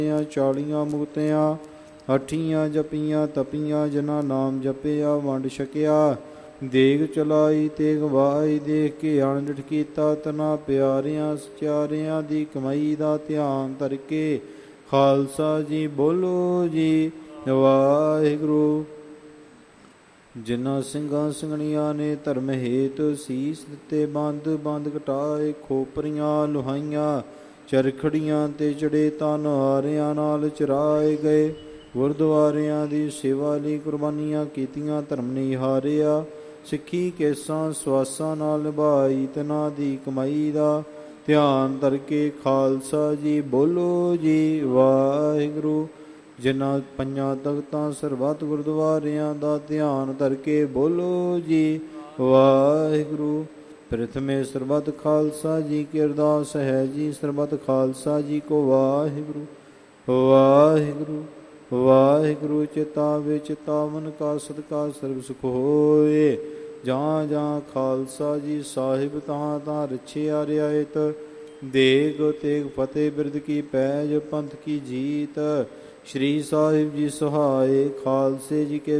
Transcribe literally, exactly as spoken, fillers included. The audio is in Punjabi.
ਚਾਲੀਆਂ ਮੁਕਤਿਆਂ ਅਠੀਆਂ ਜਪੀਆਂ ਤਪੀਆਂ ਜਿਨ੍ਹਾਂ ਨਾਮ ਜਪਿਆ ਵੰਡ ਛਕਿਆ। ਦੇਗ ਚਲਾਈ ਤੇਗ ਵਾਈ ਦੇਖ ਕੇ ਅਣਡਿਠ ਕੀਤਾ ਤਨਾ ਪਿਆਰਿਆਂ ਸਚਿਆਰਿਆਂ ਦੀ ਕਮਾਈ ਦਾ ਧਿਆਨ ਧਰ ਕੇ। ਖਾਲਸਾ ਜੀ ਬੋਲੋ ਜੀ ਵਾਹਿਗੁਰੂ। ਜਿਨ੍ਹਾਂ ਸਿੰਘਾਂ ਸਿੰਘਣੀਆਂ ਨੇ ਧਰਮ ਹੇਤ ਸੀਸ ਦਿੱਤੇ ਬੰਦ ਬੰਦ ਘਟਾਏ ਖੋਪਰੀਆਂ ਲੁਹਾਈਆਂ ਚਰਖੜੀਆਂ ਤੇ ਚੜੇ ਤਨ ਹਾਰਿਆਂ ਨਾਲ ਚਰਾਏ ਗਏ। ਗੁਰਦੁਆਰਿਆਂ ਦੀ ਸੇਵਾ ਲਈ ਕੁਰਬਾਨੀਆਂ ਕੀਤੀਆਂ ਧਰਮ ਨਹੀਂ ਹਾਰਿਆ। ਸਿੱਖੀ ਕੇਸਾਂ ਸਵਾਸਾਂ ਨਾਲ ਨਿਭਾਈ ਤਨਾਂ ਦੀ ਕਮਾਈ ਦਾ ਧਿਆਨ ਧਰ ਕੇ। ਖਾਲਸਾ ਜੀ ਬੋਲੋ ਜੀ ਵਾਹਿਗੁਰੂ। ਜਿਨ੍ਹਾਂ ਪੰਜਾਂ ਤਖਤਾਂ ਸਰਬੱਤ ਗੁਰਦੁਆਰਿਆਂ ਦਾ ਧਿਆਨ ਧਰ ਕੇ ਬੋਲੋ ਜੀ ਵਾਹਿਗੁਰੂ। ਪ੍ਰਥਮੇ ਸਰਬੱਤ ਖਾਲਸਾ ਜੀ ਕੀ ਅਰਦਾਸ ਹੈ ਜੀ। ਸਰਬੱਤ ਖਾਲਸਾ ਜੀ ਕੋ ਵਾਹਿਗੁਰੂ ਵਾਹਿਗੁਰੂ ਵਾਹਿਗੁਰੂ। ਚਿਤਾਵੇ ਚਿਤਾਵਨ ਕਾ ਸਦਕਾ ਸਰਬ ਸੁਖ ਹੋਏ। ਜਾਂ ਜਾਂ ਖਾਲਸਾ ਜੀ ਸਾਹਿਬ ਤਾਂ ਤਾਂ ਰਛਿਆ ਰਿਆਇਤ। ਦੇਗ ਤੇਗ ਫਤਿਹ ਬਿਰਦ ਕੀ ਪੈਜ ਪੰਥ ਕੀ ਜੀਤ। ਸ਼੍ਰੀ ਸਾਹਿਬ ਜੀ ਸਹਾਏ ਖਾਲਸੇ ਜੀ ਕੇ